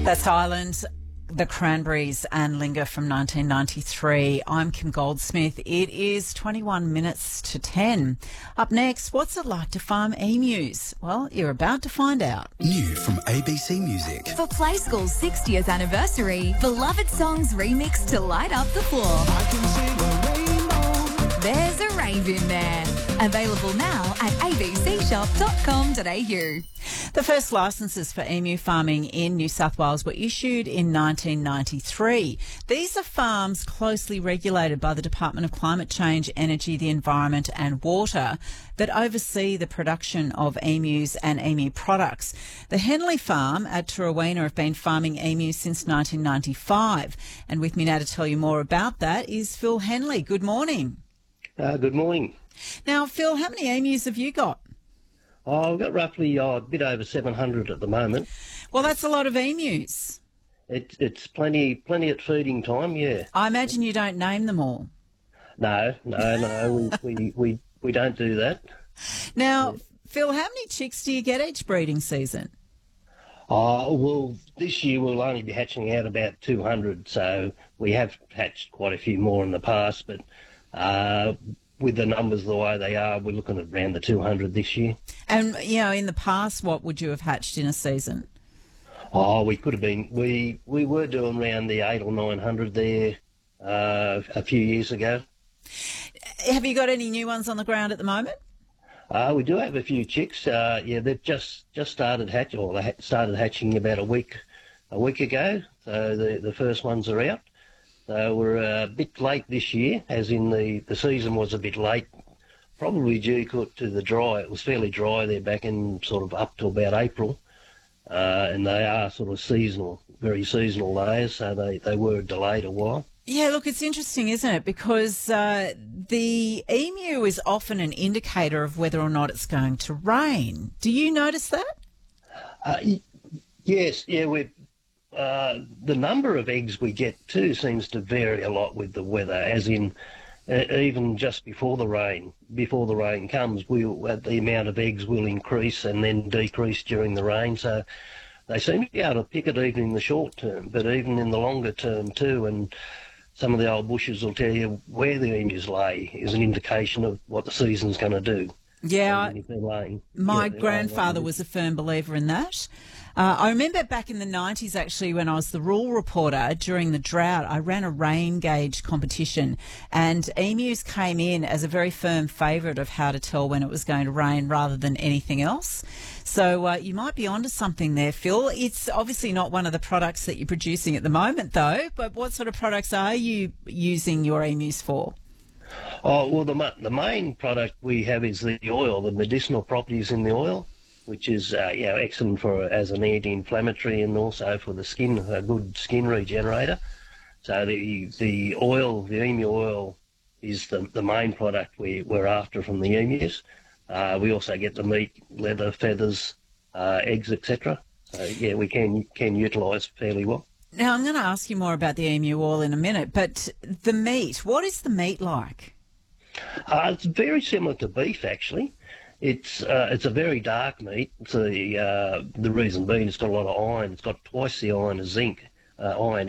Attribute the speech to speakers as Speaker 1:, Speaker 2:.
Speaker 1: That's Ireland, the Cranberries and Linger from 1993. I'm Kim Goldsmith. It is 21 minutes to 10. Up next, what's it like to farm emus? Well, you're about to find out.
Speaker 2: New from ABC Music.
Speaker 3: For Play School's 60th anniversary, beloved songs remixed to light up the floor.
Speaker 4: I can see a rainbow.
Speaker 3: There's a rave in there. Available now at abcshop.com.au.
Speaker 1: The first licences for emu farming in New South Wales were issued in 1993. These are farms closely regulated by the Department of Climate Change, Energy, the Environment and Water that oversee the production of emus and emu products. The Henley Farm at Turawina have been farming emus since 1995. And with me now to tell you more about that is Phil Henley. Good morning.
Speaker 5: Good morning.
Speaker 1: Now, Phil, how many emus have you got?
Speaker 5: I've got roughly a bit over 700 at the moment.
Speaker 1: Well, that's a lot of emus.
Speaker 5: It's plenty at feeding time, yeah.
Speaker 1: I imagine you don't name them all.
Speaker 5: No, we don't do that.
Speaker 1: Now, Phil, how many chicks do you get each breeding season?
Speaker 5: Well, this year we'll only be hatching out about 200, so we have hatched quite a few more in the past, but with the numbers the way they are, we're looking at around the 200 this year.
Speaker 1: And, you know, in the past, what would you have hatched in a season?
Speaker 5: We could have been, we were doing around the 800 or 900 there a few years ago.
Speaker 1: Have you got any new ones on the ground at the moment?
Speaker 5: We do have a few chicks. They've just started hatching, or they started hatching about a week ago. So the first ones are out. So we're a bit late this year, as in the season was a bit late, probably due to the dry. It was fairly dry there back in sort of up to about April, and they are sort of seasonal, very seasonal layers, so they were delayed a while.
Speaker 1: Yeah, look, it's interesting, isn't it? Because the emu is often an indicator of whether or not it's going to rain. Do you notice that?
Speaker 5: Yes, yeah, the number of eggs we get too seems to vary a lot with the weather, as in even just before the rain comes, the amount of eggs will increase and then decrease during the rain. So they seem to be able to pick it even in the short term, but even in the longer term too. And some of the old bushes will tell you where the emus lay is an indication of what the season's going to do.
Speaker 1: Yeah, my
Speaker 5: they're
Speaker 1: grandfather was a firm believer in that. I remember back in the 90s, actually, when I was the rural reporter during the drought, I ran a rain gauge competition, and emus came in as a very firm favourite of how to tell when it was going to rain rather than anything else. So you might be onto something there, Phil. It's obviously not one of the products that you're producing at the moment, though, but what sort of products are you using your emus for?
Speaker 5: Oh, well, the main product we have is the oil, the medicinal properties in the oil, which is excellent as an anti-inflammatory and also for the skin, a good skin regenerator. So the oil, the emu oil, is the main product we're after from the emus. We also get the meat, leather, feathers, eggs, etc. So yeah, we can utilise fairly well.
Speaker 1: Now, I'm going to ask you more about the emu oil in a minute, but the meat, what is the meat like?
Speaker 5: It's very similar to beef, actually. It's a very dark meat. The reason being it's got a lot of iron. It's got twice the iron as zinc, iron